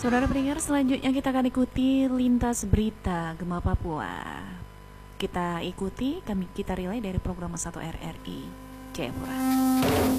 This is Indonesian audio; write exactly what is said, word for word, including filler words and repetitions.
Saudara pendengar, selanjutnya kita akan ikuti lintas berita Gema Papua. Kita ikuti, kami kita relay dari program satu R R I Jayapura.